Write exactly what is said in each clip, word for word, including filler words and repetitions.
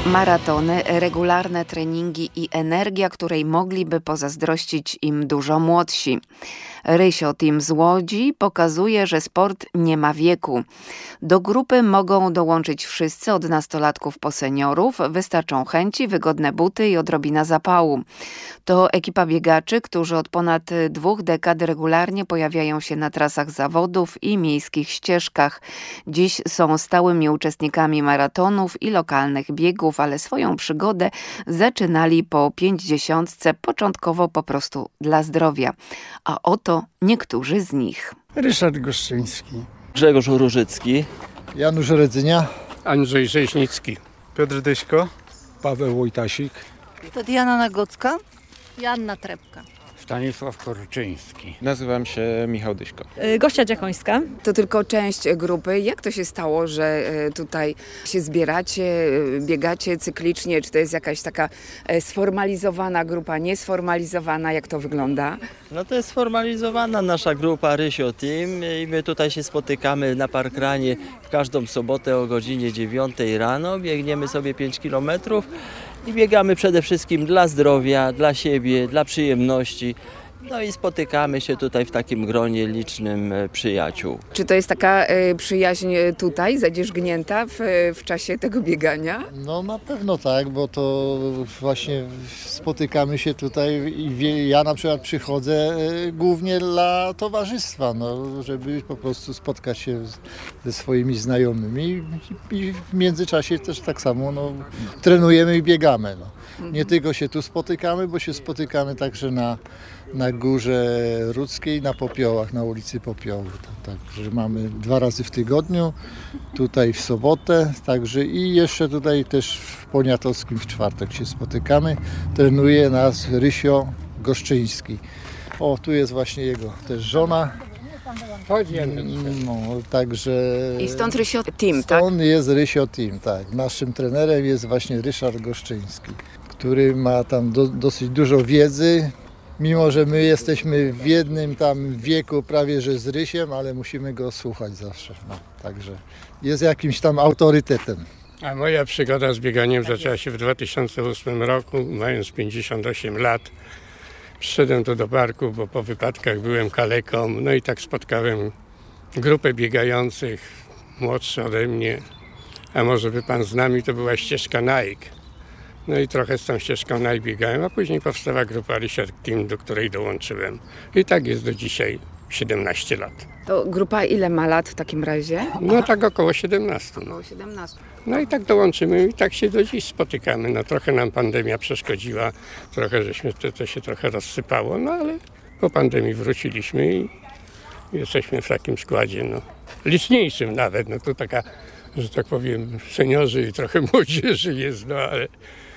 Maratony, regularne treningi i energia, której mogliby pozazdrościć im dużo młodsi. Rysio Team z Łodzi pokazuje, że sport nie ma wieku. Do grupy mogą dołączyć wszyscy, od nastolatków po seniorów. Wystarczą chęci, wygodne buty i odrobina zapału. To ekipa biegaczy, którzy od ponad dwóch dekad regularnie pojawiają się na trasach zawodów i miejskich ścieżkach. Dziś są stałymi uczestnikami maratonów i lokalnych biegów, ale swoją przygodę zaczynali po pięćdziesiątce, początkowo po prostu dla zdrowia. A oto niektórzy z nich. Ryszard Goszczyński, Grzegorz Różycki, Janusz Rydzynia, Andrzej Rzeźnicki, Piotr Dyśko, Paweł Wojtasik, To Diana Nagocka, Joanna Trepka, Stanisław Korczyński. Nazywam się Michał Dyśko. Gościa Dziakońska. To tylko część grupy. Jak to się stało, że tutaj się zbieracie, biegacie cyklicznie? Czy to jest jakaś taka sformalizowana grupa, niesformalizowana? Jak to wygląda? no to jest sformalizowana nasza grupa Rysio Team i my tutaj się spotykamy na parkranie w każdą sobotę o godzinie dziewiątej rano. Biegniemy sobie pięć kilometrów i biegamy przede wszystkim dla zdrowia, dla siebie, dla przyjemności. No i spotykamy się tutaj w takim gronie licznym przyjaciół. Czy to jest taka przyjaźń tutaj, zadzierzgnięta w, w czasie tego biegania? no na pewno tak, bo to właśnie spotykamy się tutaj i wie- ja na przykład przychodzę e, głównie dla towarzystwa, no, żeby po prostu spotkać się z, ze swoimi znajomymi i, i w międzyczasie też tak samo no, trenujemy i biegamy. No. Nie tylko się tu spotykamy, bo się spotykamy także na, na Górze Rudzkiej, na Popiołach, na ulicy Popiołów. Także mamy dwa razy w tygodniu, tutaj w sobotę, także i jeszcze tutaj też w Poniatowskim w czwartek się spotykamy. Trenuje nas Rysio Goszczyński. O, tu jest właśnie jego też żona. Chodź, No, także... I stąd Rysio Team, tak? Stąd jest Rysio Team, tak. Naszym trenerem jest właśnie Ryszard Goszczyński, który ma tam do, dosyć dużo wiedzy, mimo że my jesteśmy w jednym tam wieku prawie że z Rysiem, ale musimy go słuchać zawsze. No, także jest jakimś tam autorytetem. A moja przygoda z bieganiem zaczęła się w dwa tysiące ósmym roku, mając pięćdziesiąt osiem lat. Przyszedłem tu do parku, bo po wypadkach byłem kaleką, no i tak spotkałem grupę biegających, młodszy ode mnie, a może by pan z nami, to była ścieżka Nike. No i trochę z tą ścieżką Nike biegałem, a później powstała grupa Rysio Team, do której dołączyłem. I tak jest do dzisiaj, siedemnaście lat. To grupa ile ma lat w takim razie? No tak około siedemnaście. No. Około siedemnaście. No i tak dołączymy i tak się do dziś spotykamy. No trochę nam pandemia przeszkodziła, trochę żeśmy to, to się trochę rozsypało, no ale po pandemii wróciliśmy i jesteśmy w takim składzie, no liczniejszym nawet, no to taka, że tak powiem, seniorzy i trochę młodzieży jest, no ale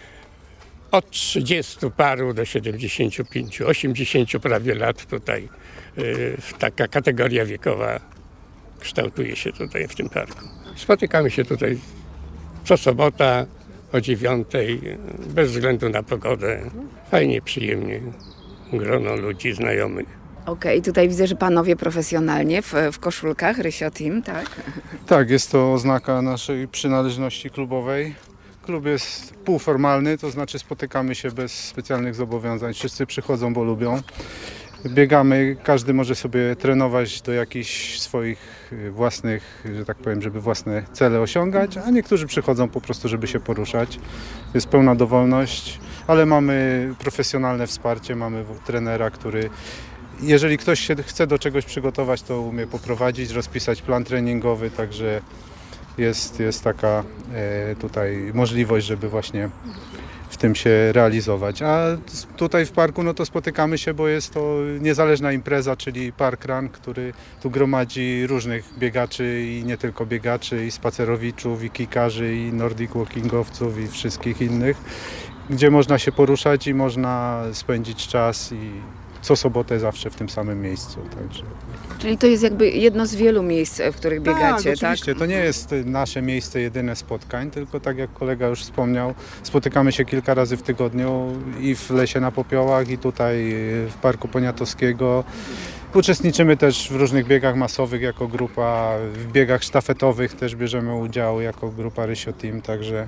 od trzydziestu paru do siedemdziesięciu pięciu, osiemdziesięciu prawie lat tutaj yy, taka kategoria wiekowa kształtuje się tutaj w tym parku. Spotykamy się tutaj co sobota o dziewiątej, bez względu na pogodę. Fajnie, przyjemnie, grono ludzi, znajomych. Okej, tutaj widzę, że panowie profesjonalnie w, w koszulkach Rysio Team, tak? Tak, jest to oznaka naszej przynależności klubowej. Klub jest półformalny, to znaczy spotykamy się bez specjalnych zobowiązań. Wszyscy przychodzą, bo lubią. Biegamy, każdy może sobie trenować do jakichś swoich własnych, że tak powiem, żeby własne cele osiągać, a niektórzy przychodzą po prostu, żeby się poruszać. Jest pełna dowolność, ale mamy profesjonalne wsparcie, mamy trenera, który jeżeli ktoś się chce do czegoś przygotować, to umie poprowadzić, rozpisać plan treningowy, także jest, jest taka e, tutaj możliwość, żeby właśnie w tym się realizować. A tutaj w parku no to spotykamy się, bo jest to niezależna impreza, czyli Park Run, który tu gromadzi różnych biegaczy i nie tylko biegaczy, i spacerowiczów, i kikarzy, i nordic walkingowców, i wszystkich innych, gdzie można się poruszać i można spędzić czas i co sobotę zawsze w tym samym miejscu. Także. Czyli to jest jakby jedno z wielu miejsc, w których biegacie, tak? Oczywiście, tak? to nie jest nasze miejsce jedyne spotkań, tylko tak jak kolega już wspomniał, spotykamy się kilka razy w tygodniu i w Lesie na Popiołach, i tutaj w Parku Poniatowskiego. Uczestniczymy też w różnych biegach masowych jako grupa, w biegach sztafetowych też bierzemy udział jako grupa Rysio Team, także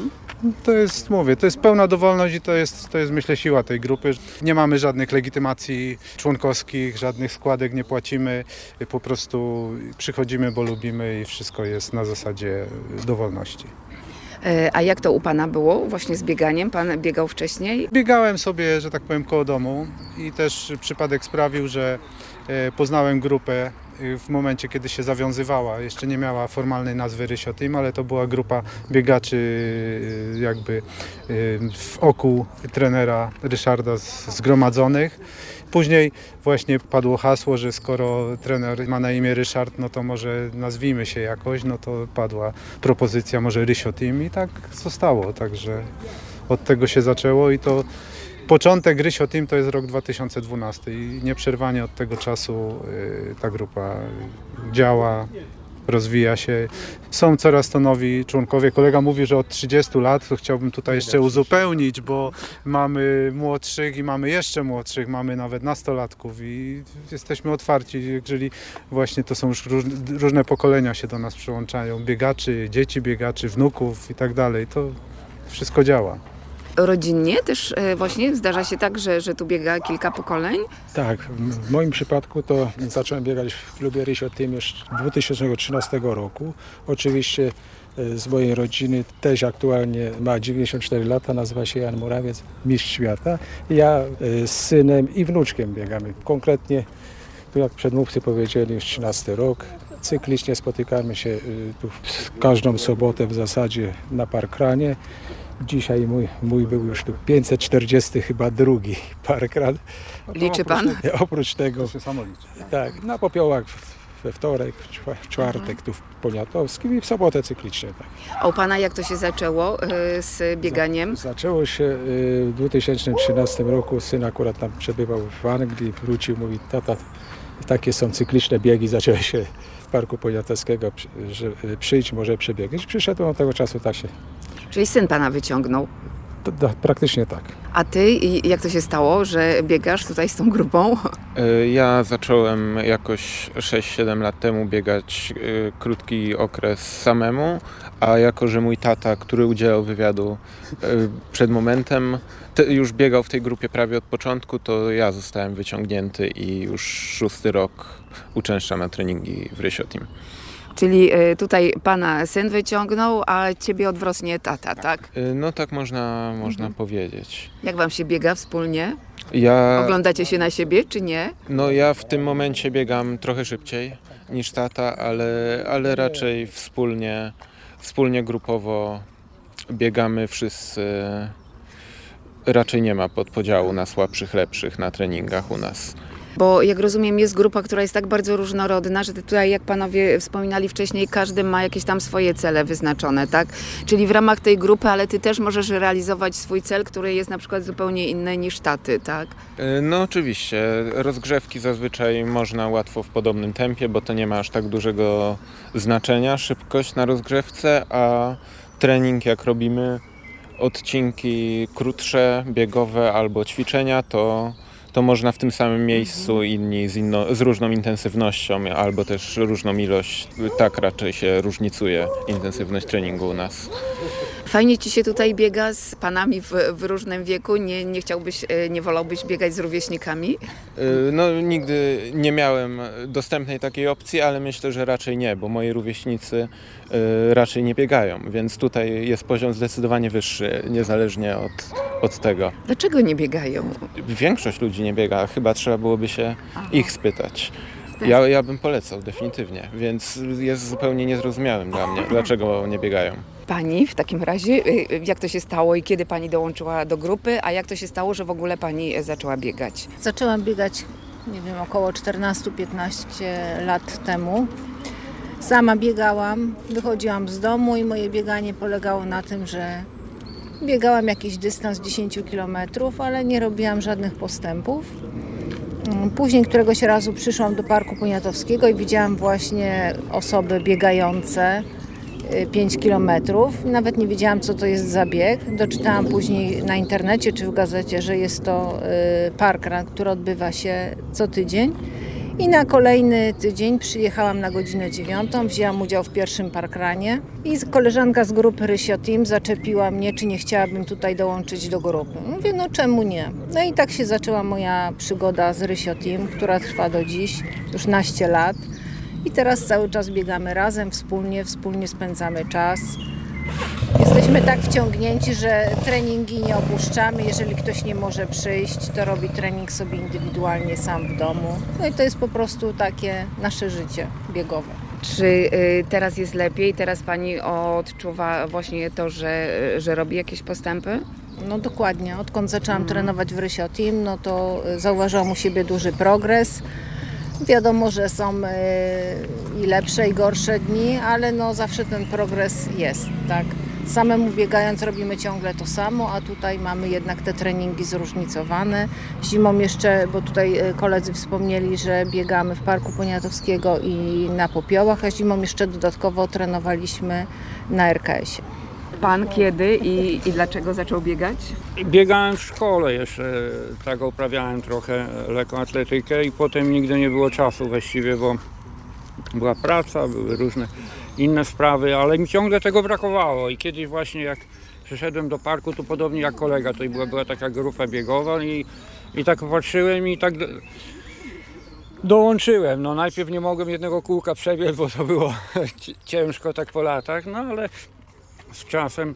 to jest, mówię, to jest pełna dowolność i to jest, to jest myślę siła tej grupy. Nie mamy żadnych legitymacji członkowskich, żadnych składek nie płacimy, po prostu przychodzimy, bo lubimy i wszystko jest na zasadzie dowolności. A jak to u pana było właśnie z bieganiem? Pan biegał wcześniej? Biegałem sobie, że tak powiem, koło domu i też przypadek sprawił, że e, poznałem grupę e, w momencie, kiedy się zawiązywała. Jeszcze nie miała formalnej nazwy Rysio Team, ale to była grupa biegaczy e, jakby e, w oku trenera Ryszarda z- zgromadzonych. Później właśnie padło hasło, że skoro trener ma na imię Ryszard, no to może nazwijmy się jakoś, no to padła propozycja może Rysio Team i tak zostało, także od tego się zaczęło i to początek Rysio Team to jest rok dwa tysiące dwunasty i nieprzerwanie od tego czasu y, ta grupa działa, rozwija się. Są coraz to nowi członkowie. Kolega mówi, że od trzydziestu lat, to chciałbym tutaj jeszcze uzupełnić, bo mamy młodszych i mamy jeszcze młodszych, mamy nawet nastolatków i jesteśmy otwarci, jeżeli właśnie to są już różne, różne pokolenia się do nas przyłączają, biegaczy, dzieci biegaczy, wnuków i tak dalej, to wszystko działa. Rodzinnie też e, właśnie zdarza się tak, że, że tu biega kilka pokoleń? Tak, w moim przypadku to zacząłem biegać w klubie Rysio Team już dwa tysiące trzynastego roku. Oczywiście e, z mojej rodziny też aktualnie ma dziewięćdziesiąt cztery lata, nazywa się Jan Murawiec, mistrz świata. Ja e, z synem i wnuczkiem biegamy. Konkretnie, tu jak przedmówcy powiedzieli, już trzynasty rok. Cyklicznie spotykamy się e, tu w każdą sobotę w zasadzie na parkranie. Dzisiaj mój, mój był już tu pięćset czterdziesty chyba drugi parkran. Liczy pan? Oprócz tego, To się samo liczy. tak, na popiołach we wtorek, w czwa- w czwartek tu w Poniatowskim i w sobotę cyklicznie. Tak. A u pana jak to się zaczęło e, z bieganiem? Zaczęło się y, w dwa tysiące trzynastym roku, syn akurat tam przebywał w Anglii, wrócił, mówi, tata, takie są cykliczne biegi, zaczęły się w Parku Poniatowskiego, przy- że y, przyjdź, może przebiegać. Przyszedłem od tego czasu, tak się, Czyli syn pana wyciągnął. to, to, praktycznie tak. A ty, i jak to się stało, że biegasz tutaj z tą grupą? Y, Ja zacząłem jakoś sześć siedem lat temu biegać y, krótki okres samemu, a jako, że mój tata, który udzielał wywiadu y, przed momentem, te, już biegał w tej grupie prawie od początku, to ja zostałem wyciągnięty i już szósty rok uczęszczam na treningi w Rysio Team. Czyli e, tutaj pana syn wyciągnął, a ciebie odwrotnie tata, tak? Y, No tak można, można powiedzieć. Jak wam się biega wspólnie? Ja, Oglądacie się na siebie, czy nie? no ja w tym momencie biegam trochę szybciej niż tata, ale, ale raczej wspólnie, wspólnie grupowo biegamy wszyscy. Raczej nie ma podpodziału na słabszych, lepszych na treningach u nas. Bo jak rozumiem, jest grupa, która jest tak bardzo różnorodna, że tutaj, jak panowie wspominali wcześniej, każdy ma jakieś tam swoje cele wyznaczone, tak? Czyli w ramach tej grupy, ale ty też możesz realizować swój cel, który jest na przykład zupełnie inny niż taty, tak? Y, No oczywiście, rozgrzewki zazwyczaj można łatwo w podobnym tempie, bo to nie ma aż tak dużego znaczenia, szybkość na rozgrzewce, a trening jak robimy odcinki krótsze, biegowe albo ćwiczenia, to, to można w tym samym miejscu, inni z, inno, z różną intensywnością albo też różną ilość, tak raczej się różnicuje intensywność treningu u nas. Fajnie ci się tutaj biega z panami w, w różnym wieku. Nie, nie chciałbyś, e, nie wolałbyś biegać z rówieśnikami? Y, No nigdy nie miałem dostępnej takiej opcji, ale myślę, że raczej nie, bo moi rówieśnicy y, raczej nie biegają, więc tutaj jest poziom zdecydowanie wyższy, niezależnie od, od tego. Dlaczego nie biegają? Większość ludzi nie biega, chyba trzeba byłoby się ich spytać. Ja, ja bym polecał, definitywnie, więc jest zupełnie niezrozumiałym dla mnie, dlaczego nie biegają. Pani w takim razie, y, jak to się stało i kiedy pani dołączyła do grupy, a jak to się stało, że w ogóle pani e, zaczęła biegać? Zaczęłam biegać, nie wiem, około czternaście piętnaście lat temu. Sama biegałam, wychodziłam z domu i moje bieganie polegało na tym, że biegałam jakiś dystans dziesięć kilometrów, ale nie robiłam żadnych postępów. Później któregoś razu przyszłam do Parku Poniatowskiego i widziałam właśnie osoby biegające pięć kilometrów. Nawet nie wiedziałam, co to jest za bieg. Doczytałam później na internecie czy w gazecie, że jest to parkrun, który odbywa się co tydzień. I na kolejny tydzień przyjechałam na godzinę dziewiątą, wzięłam udział w pierwszym parkranie i koleżanka z grupy Rysio Team zaczepiła mnie, czy nie chciałabym tutaj dołączyć do grupy. Mówię, no czemu nie? No i tak się zaczęła moja przygoda z Rysio Team, która trwa do dziś, już naście lat. I teraz cały czas biegamy razem, wspólnie, wspólnie spędzamy czas. Jesteśmy tak wciągnięci, że treningi nie opuszczamy. Jeżeli ktoś nie może przyjść, to robi trening sobie indywidualnie sam w domu. No i to jest po prostu takie nasze życie biegowe. Czy y, teraz jest lepiej? Teraz pani odczuwa właśnie to, że, że robi jakieś postępy? No dokładnie. Odkąd zaczęłam trenować w Rysio Team, no to zauważyłam u siebie duży progres. Wiadomo, że są i lepsze, i gorsze dni, ale no zawsze ten progres jest, tak. Samemu biegając robimy ciągle to samo, a tutaj mamy jednak te treningi zróżnicowane. Zimą jeszcze, bo tutaj koledzy wspomnieli, że biegamy w Parku Poniatowskiego i na Popiołach, a zimą jeszcze dodatkowo trenowaliśmy na er ka esie. Pan kiedy i, i dlaczego zaczął biegać? Biegałem w szkole jeszcze, tak uprawiałem trochę lekkoatletykę i potem nigdy nie było czasu właściwie, bo była praca, były różne inne sprawy, ale mi ciągle tego brakowało i kiedyś właśnie jak przyszedłem do parku, to podobnie jak kolega, to była, była taka grupa biegowa i, i tak patrzyłem i tak dołączyłem. No najpierw nie mogłem jednego kółka przebiec, bo to było ciężko tak po latach, no ale z czasem,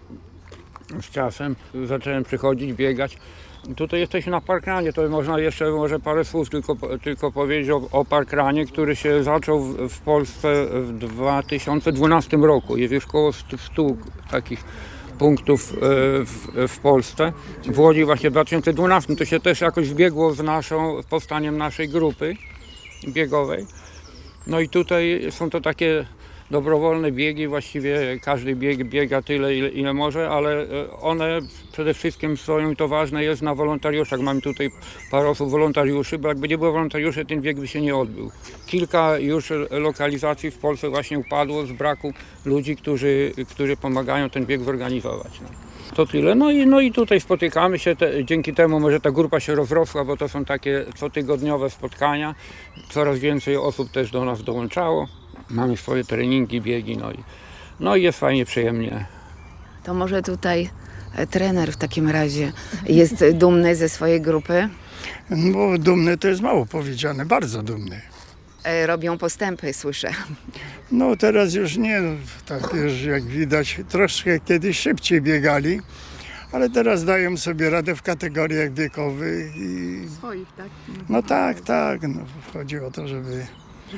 z czasem zacząłem przychodzić, biegać. Tutaj jesteśmy na parkranie, to można jeszcze może parę słów tylko, tylko powiedzieć o, o parkranie, który się zaczął w, w Polsce w dwa tysiące dwunastym roku. Jest już około stu takich punktów w, w Polsce. W Łodzi właśnie w dwa tysiące dwunastym to się też jakoś zbiegło z naszą, powstaniem naszej grupy biegowej. No i tutaj są to takie dobrowolne biegi, właściwie każdy bieg biega tyle, ile, ile może, ale one przede wszystkim stoją i to ważne jest na wolontariuszach. Mamy tutaj parę osób wolontariuszy, bo jakby nie było wolontariuszy, ten bieg by się nie odbył. Kilka już lokalizacji w Polsce właśnie upadło z braku ludzi, którzy, którzy pomagają ten bieg zorganizować. No. To tyle. No i, no i tutaj spotykamy się, te, dzięki temu może ta grupa się rozrosła, bo to są takie cotygodniowe spotkania. Coraz więcej osób też do nas dołączało. Mamy swoje treningi, biegi, no i, no i jest fajnie, przyjemnie. To może tutaj trener w takim razie jest dumny ze swojej grupy? No dumny to jest mało powiedziane, bardzo dumny. Robią postępy, słyszę. No teraz już nie, tak już jak widać, troszkę kiedyś szybciej biegali, ale teraz dają sobie radę w kategoriach wiekowych. I... Swoich, tak? No tak, tak. No, chodzi o to, żeby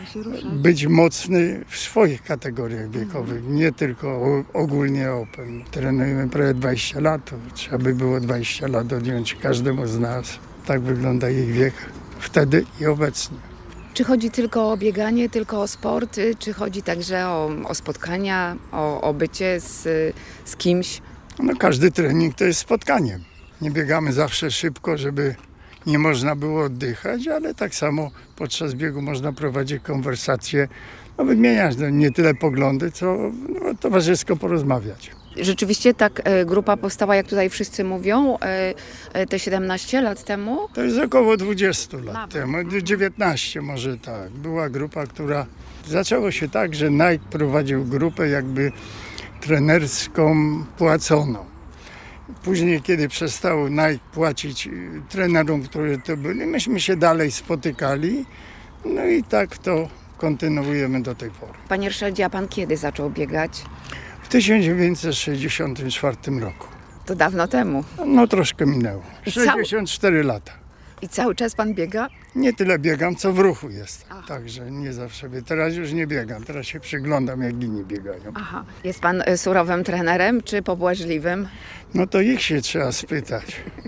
być mocny w swoich kategoriach wiekowych, nie tylko ogólnie open. Trenujemy prawie dwadzieścia lat, to trzeba by było dwadzieścia lat odjąć każdemu z nas. Tak wygląda ich wiek wtedy i obecnie. Czy chodzi tylko o bieganie, tylko o sport, czy chodzi także o, o spotkania, o, o bycie z, z kimś? No każdy trening to jest spotkaniem. Nie biegamy zawsze szybko, żeby nie można było oddychać, ale tak samo podczas biegu można prowadzić konwersacje, no wymieniać no, nie tyle poglądy, co no, towarzysko porozmawiać. Rzeczywiście tak grupa powstała, jak tutaj wszyscy mówią, te siedemnaście lat temu? To jest około dwadzieścia lat Nawet. temu, dziewiętnaście może tak. Była grupa, która... Zaczęło się tak, że Nike prowadził grupę jakby trenerską płaconą. Później, kiedy przestał Nike płacić trenerom, którzy to byli, myśmy się dalej spotykali, no i tak to kontynuujemy do tej pory. Panie Ryszardzie, a pan kiedy zaczął biegać? W tysiąc dziewięćset sześćdziesiątym czwartym roku. To dawno temu. No troszkę minęło. I cały- sześćdziesiąt cztery lata. I cały czas pan biega? Nie tyle biegam, co w ruchu jestem. Także nie zawsze. bie- Teraz już nie biegam, teraz się przyglądam, jak inni biegają. Aha. Jest pan y, surowym trenerem, czy pobłażliwym? No to ich się trzeba spytać.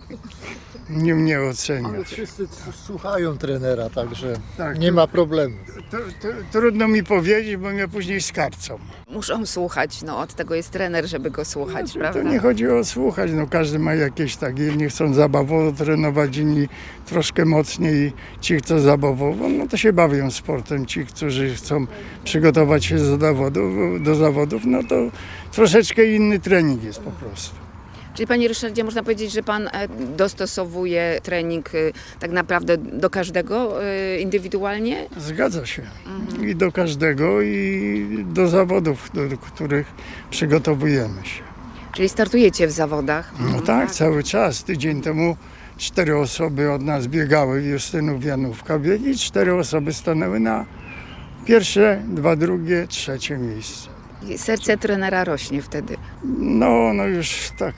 Nie mnie Ale oceniać. wszyscy t- słuchają trenera, także Tak, nie to- ma problemu. To, to, trudno mi powiedzieć, bo mnie później skarcą. Muszą słuchać, no od tego jest trener, żeby go słuchać, Znaczy, prawda? to nie chodzi o słuchać, no każdy ma jakieś takie, jedni chcą zabawowo trenować, inni troszkę mocniej, ci chcą zabawowo, no to się bawią sportem, ci, którzy chcą przygotować się do zawodów, do zawodów, no to troszeczkę inny trening jest po prostu. Czyli panie Ryszardzie, można powiedzieć, że pan e, dostosowuje trening e, tak naprawdę do każdego e, indywidualnie? Zgadza się. I do każdego, i do zawodów, do, do których przygotowujemy się. Czyli startujecie w zawodach? No tak, cały czas. Tydzień temu cztery osoby od nas biegały w Justynów Janówka bieg i cztery osoby stanęły na pierwsze, dwa drugie, trzecie miejsce. I serce trenera rośnie wtedy. No, no już tak,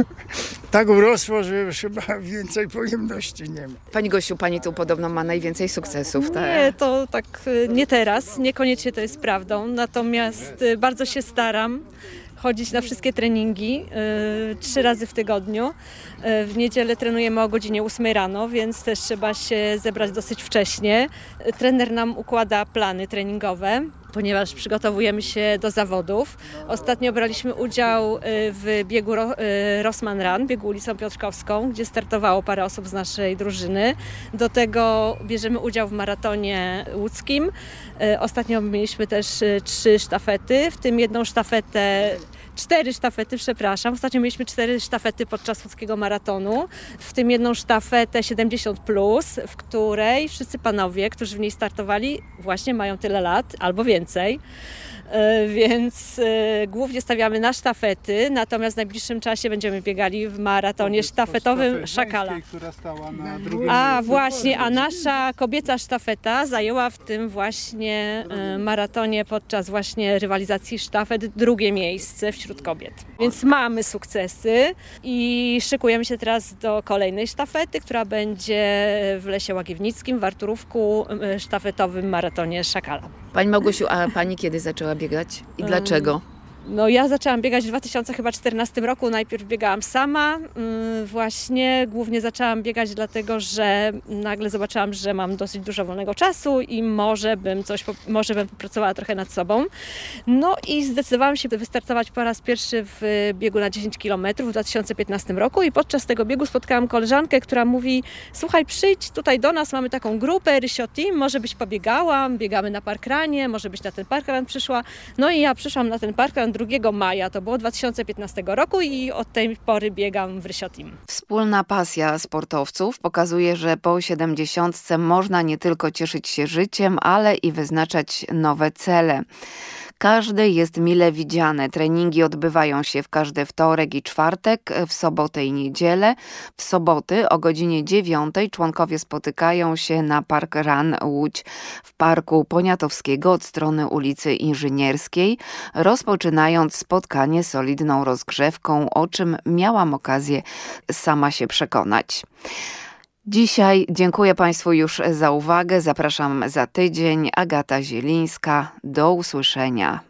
tak urosło, że już chyba więcej pojemności nie ma. Pani Gosiu, pani tu podobno ma najwięcej sukcesów, tak? Nie, to tak y, nie teraz, niekoniecznie to jest prawdą, natomiast y, bardzo się staram chodzić na wszystkie treningi y, trzy razy w tygodniu. Y, w niedzielę trenujemy o godzinie ósmej rano, więc też trzeba się zebrać dosyć wcześnie. Y, trener nam układa plany treningowe, ponieważ przygotowujemy się do zawodów. Ostatnio braliśmy udział y, w biegu Ro, y, Rossmann Run, biegu ulicą Piotrkowską, gdzie startowało parę osób z naszej drużyny. Do tego bierzemy udział w maratonie łódzkim. Y, Ostatnio mieliśmy też y, trzy sztafety, w tym jedną sztafetę, cztery sztafety, przepraszam. Ostatnio mieliśmy cztery sztafety podczas łódzkiego maratonu, w tym jedną sztafetę siedemdziesiąt plus, w której wszyscy panowie, którzy w niej startowali, właśnie mają tyle lat albo więcej. E, Więc e, głównie stawiamy na sztafety, natomiast w najbliższym czasie będziemy biegali w maratonie sztafetowym Szakala. Która stała na drugim A miejscu. właśnie, a nasza kobieca sztafeta zajęła w tym właśnie e, maratonie podczas właśnie rywalizacji sztafet drugie miejsce wśród kobiet. Więc mamy sukcesy i szykujemy się teraz do kolejnej sztafety, która będzie w Lesie Łagiewnickim, w Arturówku, e, sztafetowym maratonie Szakala. Pani Małgosiu, a pani kiedy zaczęła biegać i dlaczego? No ja zaczęłam biegać w dwa tysiące czternastym roku, najpierw biegałam sama, yy, właśnie głównie zaczęłam biegać dlatego, że nagle zobaczyłam, że mam dosyć dużo wolnego czasu i może bym coś, może bym popracowała trochę nad sobą. No i zdecydowałam się wystartować po raz pierwszy w biegu na dziesięć kilometrów w dwa tysiące piętnastym roku i podczas tego biegu spotkałam koleżankę, która mówi: słuchaj, przyjdź tutaj do nas, mamy taką grupę Rysio Team, może byś pobiegała, biegamy na parkranie, może byś na ten parkran przyszła. No i ja przyszłam na ten parkran drugiego maja, to było dwa tysiące piętnastego roku i od tej pory biegam w Rysio Team. Wspólna pasja sportowców pokazuje, że po siedemdziesiątce można nie tylko cieszyć się życiem, ale i wyznaczać nowe cele. Każdy jest mile widziany. Treningi odbywają się w każdy wtorek i czwartek, w sobotę i niedzielę. W soboty o godzinie dziewiątej członkowie spotykają się na Park Run Łódź w Parku Poniatowskiego od strony ulicy Inżynierskiej, rozpoczynając spotkanie solidną rozgrzewką, o czym miałam okazję sama się przekonać. Dzisiaj dziękuję Państwu już za uwagę. Zapraszam za tydzień. Agata Zielińska. Do usłyszenia.